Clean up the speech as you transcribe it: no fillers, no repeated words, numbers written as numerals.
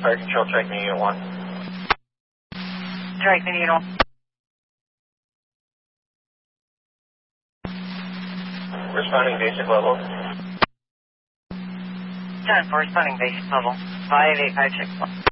Fire control, strike me unit 1. Strike me unit 1. Responding basic level. 10 for responding basic level. 58561.